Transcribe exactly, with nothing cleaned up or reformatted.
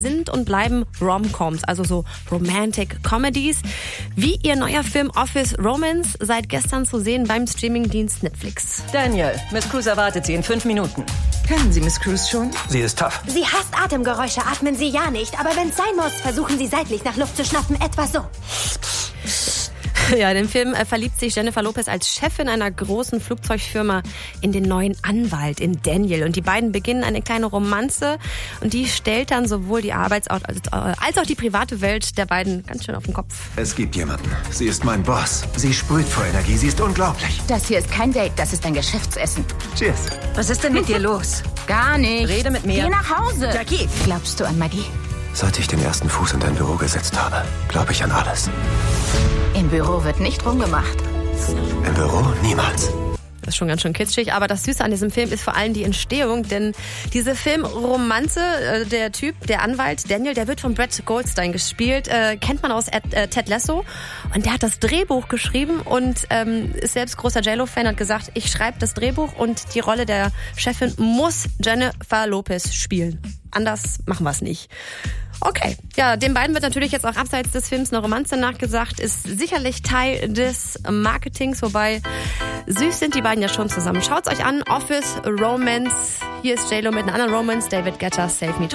sind und bleiben Rom-Coms, also so Romantic Comedies, wie ihr neuer Film Office Romance, seit gestern zu sehen beim Streamingdienst Netflix. Daniel, Miss Cruz erwartet Sie in fünf Minuten. Kennen Sie Miss Cruz schon? Sie ist tough. Sie hasst Atemgeräusche, atmen Sie ja nicht. Aber wenn es sein muss, versuchen Sie seitlich nach Luft zu schnappen, etwa so. Ja, in dem Film äh, verliebt sich Jennifer Lopez als Chefin einer großen Flugzeugfirma in den neuen Anwalt, in Daniel. Und die beiden beginnen eine kleine Romanze und die stellt dann sowohl die Arbeitsort als, äh, als auch die private Welt der beiden ganz schön auf den Kopf. Es gibt jemanden. Sie ist mein Boss. Sie sprüht vor Energie. Sie ist unglaublich. Das hier ist kein Date, das ist ein Geschäftsessen. Cheers. Was ist denn mit dir los? Gar nicht. Rede mit mir. Geh nach Hause. Ja, geh. Glaubst du an Magie? Seit ich den ersten Fuß in dein Büro gesetzt habe, glaube ich an alles. Im Büro wird nicht rumgemacht. Im Büro niemals. Das ist schon ganz schön kitschig, aber das Süße an diesem Film ist vor allem die Entstehung, denn diese Filmromanze, äh, der Typ, der Anwalt Daniel, der wird von Brett Goldstein gespielt, äh, kennt man aus Ed, äh, Ted Lasso, und der hat das Drehbuch geschrieben und ähm, ist selbst großer J Lo-Fan, hat gesagt, ich schreibe das Drehbuch und die Rolle der Chefin muss Jennifer Lopez spielen. Anders machen wir es nicht. Okay, ja, den beiden wird natürlich jetzt auch abseits des Films eine Romanze nachgesagt, ist sicherlich Teil des Marketings, wobei süß sind die beiden ja schon zusammen. Schaut's euch an, Office Romance, hier ist J Lo mit einer anderen Romance, David Guetta, Save Me.